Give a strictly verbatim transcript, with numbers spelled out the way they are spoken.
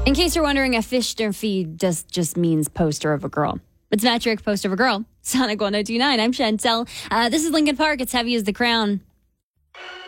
In case you're wondering, a Fischner feed just, just means poster of a girl. It's Metric, poster of a girl. Sonic one oh two point nine. I'm Chantel. Uh, this is Lincoln Park. It's heavy as the crown.